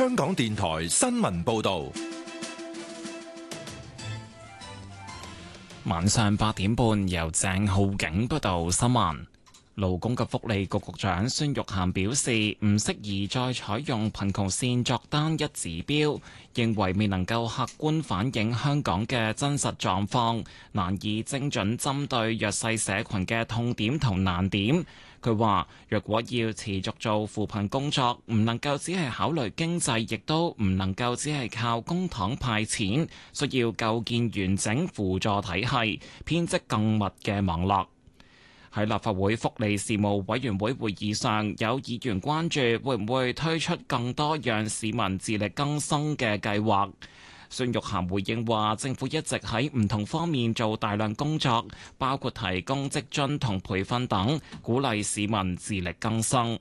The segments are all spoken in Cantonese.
香港電台新聞報道。 晚上8點半，由鄭浩景報道新聞。勞工及福利局局長孫玉菡表示，唔適宜再採用貧窮線作單一指標，認為未能夠客觀反映香港嘅真實狀況，難以精準針對弱勢社群嘅痛點同難點。佢話：若果要持續做扶貧工作，唔能夠只係考慮經濟，亦都唔能夠只係靠公帑派錢，需要構建完整輔助體系，編織更密嘅網絡。喺立法會福利事務委員會會議上，有議員關注會唔會推出更多讓市民自力更生嘅計劃。孫玉菡回應話，政府一直喺唔同方面做大量工作，包括提供職津同培訓等，鼓勵市民自力更生。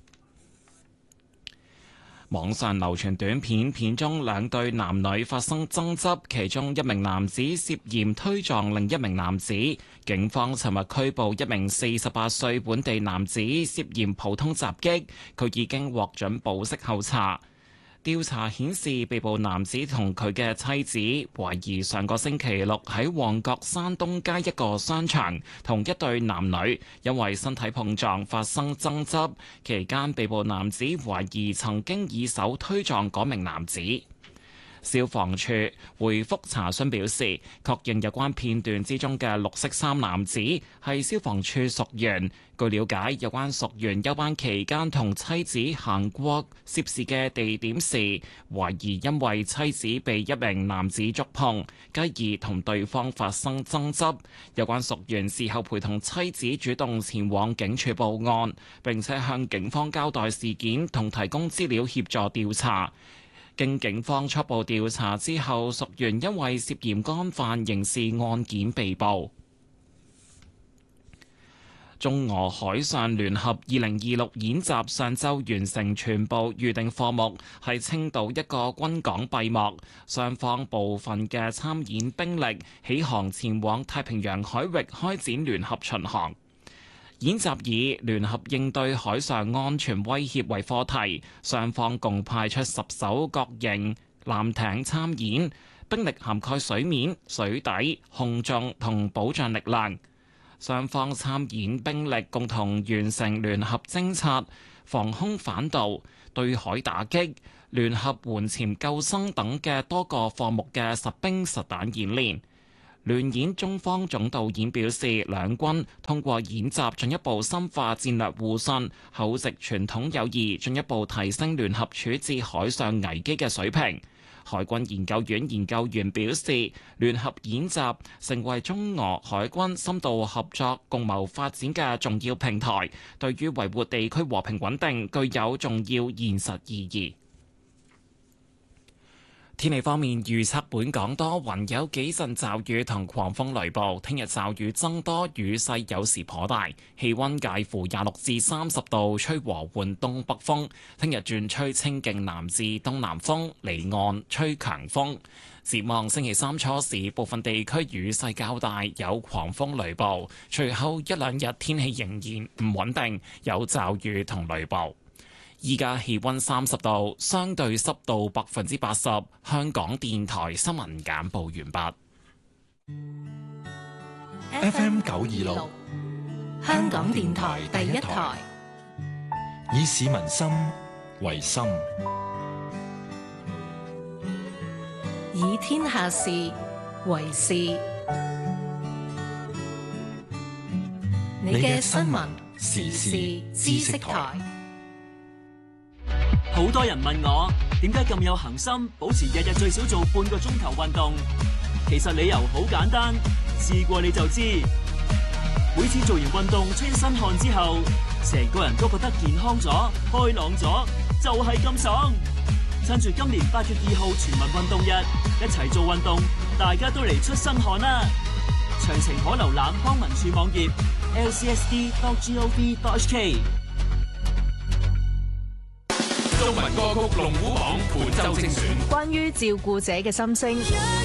網上流傳短片，片中兩對男女發生爭執，其中一名男子涉嫌推撞另一名男子。警方尋日拘捕一名48歲本地男子，涉嫌普通襲擊，佢已經獲准保釋候查。調查顯示，被捕男子同佢嘅妻子懷疑上個星期六喺旺角山東街一個商場同一對男女因為身體碰撞發生爭執，期間被捕男子懷疑曾經以手推撞嗰名男子。消防處回覆查詢表示，確認有關片段之中嘅綠色衫男子係消防處屬員。據了解，有關屬員休班期間同妻子行過涉事嘅地點時，懷疑因為妻子被一名男子觸碰，繼而同對方發生爭執。有關屬員事後陪同妻子主動前往警署報案，並且向警方交代事件同提供資料協助調查。經警方初步調查之後，屬員因為涉嫌干犯刑事案件被捕。中俄海上聯合2026演習上晝完成全部預定項目，喺青島一個軍港閉幕。雙方部分嘅參演兵力起航前往太平洋海域開展聯合巡航。演習以聯合應對海上安全威脅為課題，雙方共派出10艘各型艦艇參演，兵力涵蓋水面、水底、空中同保障力量。雙方參演兵力共同完成聯合偵察、防空反導、對海打擊、聯合援潛救生等嘅多個項目嘅實兵實彈演練。聯演中方總導演表示，兩軍通過演習進一步深化戰略互信，厚植傳統友誼，進一步提升聯合處置海上危機嘅水平。海軍研究院研究員表示，聯合演習成為中俄海軍深度合作、共謀發展嘅重要平台，對於維護地區和平穩定具有重要現實意義。天氣方面，預測本港多雲，有幾陣驟雨同狂風雷暴。聽日驟雨增多，雨勢有時頗大，氣溫介乎26至30度，吹和緩東北風。聽日轉吹清勁南至東南風，離岸吹強風。展望星期三初時，部分地區雨勢較大，有狂風雷暴。隨後一兩日天氣仍然唔穩定，有驟雨同雷暴。依家氣溫30度，相對濕度80%。香港電台新聞簡報完畢。FM 926， 香港電台第一台， 以市民心為心， 以天下事為事。你嘅新聞時事知識台。 好多人問我點解咁有恒心，保持日日最少做半個鐘頭運動。其實理由好簡單，試過你就知。每次做完運動出一身汗之後，成個人都覺得健康咗、開朗咗，就係咁爽。趁住今年8月2號全民運動日，一齊做運動，大家都嚟出身汗啦！詳情可瀏覽康文署網頁 lcsd.gov.hk。 中文歌曲龍虎榜本周精選， 關於照顧者嘅心聲。